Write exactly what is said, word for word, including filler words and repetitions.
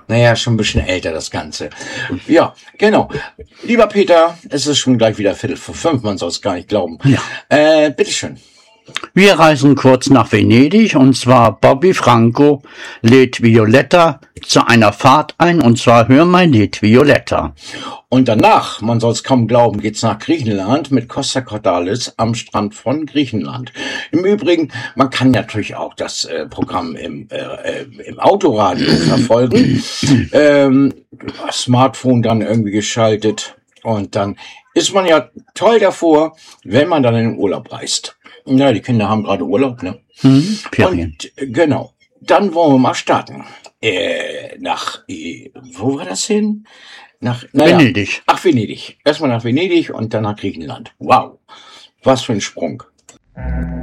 Naja, schon ein bisschen älter, das Ganze. Ja, genau. Lieber Peter, es ist schon gleich wieder Viertel vor fünf, man soll es gar nicht glauben. Ja. Äh, bitteschön. Wir reisen kurz nach Venedig, und zwar Bobby Franco lädt Violetta zu einer Fahrt ein, und zwar Hör mein Lied, Violetta. Und danach, man soll es kaum glauben, geht's nach Griechenland mit Costa Cordalis am Strand von Griechenland. Im Übrigen, man kann natürlich auch das äh, Programm im, äh, im Autoradio verfolgen. ähm, Smartphone dann irgendwie geschaltet. Und dann ist man ja toll davor, wenn man dann in den Urlaub reist. Ja, die Kinder haben gerade Urlaub, ne? Hm, Ferien. Und äh, genau, dann wollen wir mal starten. Äh, nach, äh, wo war das hin? Nach naja, Venedig. Ach, Venedig. Erstmal nach Venedig und dann nach Griechenland. Wow, was für ein Sprung.